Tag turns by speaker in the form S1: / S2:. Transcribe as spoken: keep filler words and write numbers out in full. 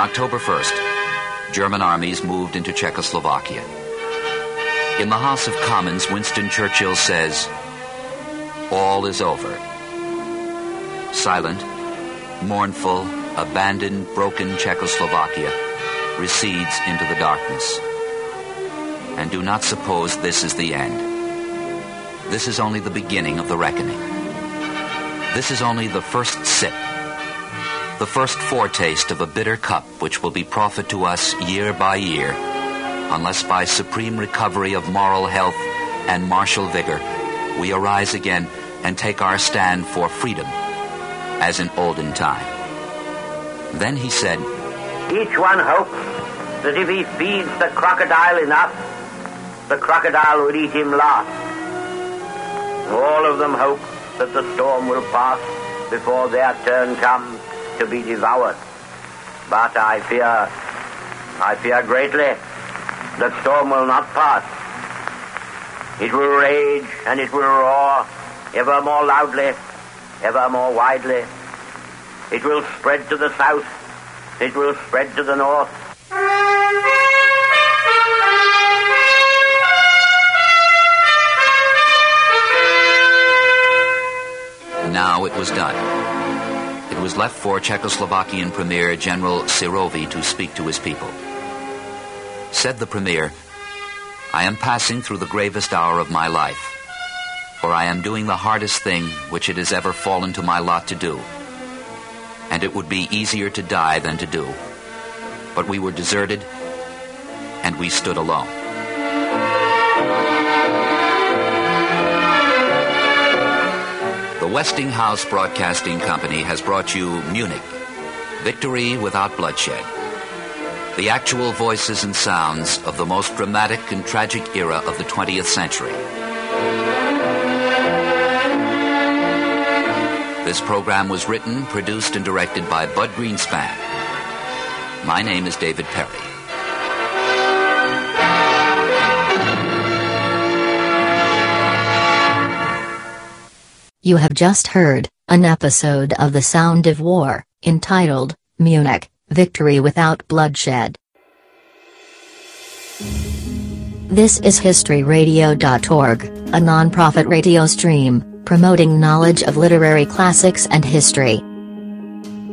S1: October first, German armies moved into Czechoslovakia. In the House of Commons, Winston Churchill says, "All is over." Silent, mournful, abandoned, broken Czechoslovakia recedes into the darkness. And do not suppose this is the end. This is only the beginning of the reckoning. This is only the first sip, the first foretaste of a bitter cup which will be profit to us year by year, unless by supreme recovery of moral health and martial vigor we arise again and take our stand for freedom, as in olden time. Then he said,
S2: "Each one hopes that if he feeds the crocodile enough, the crocodile will eat him last. All of them hope that the storm will pass before their turn comes to be devoured. But I fear, I fear greatly, the storm will not pass. It will rage and it will roar ever more loudly, ever more widely. It will spread to the south, it will spread to the north."
S1: Now it was done. It was left for Czechoslovakian Premier General Sirovi to speak to his people. Said the Premier, "I am passing through the gravest hour of my life, for I am doing the hardest thing which it has ever fallen to my lot to do. And it would be easier to die than to do. But we were deserted, and we stood alone." The Westinghouse Broadcasting Company has brought you Munich, Victory Without Bloodshed. The actual voices and sounds of the most dramatic and tragic era of the twentieth century. This program was written, produced, and directed by Bud Greenspan. My name is David Perry.
S3: You have just heard an episode of The Sound of War, entitled Munich, Victory Without Bloodshed. This is History Radio dot org, a non-profit radio stream promoting knowledge of literary classics and history.